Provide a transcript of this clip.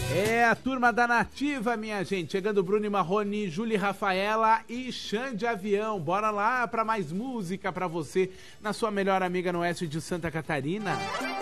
É a turma da Nativa, minha gente. Chegando Bruno e Marrone, Júlia e Rafaela e Xande Avião. Bora lá pra mais música pra você na sua melhor amiga no oeste de Santa Catarina.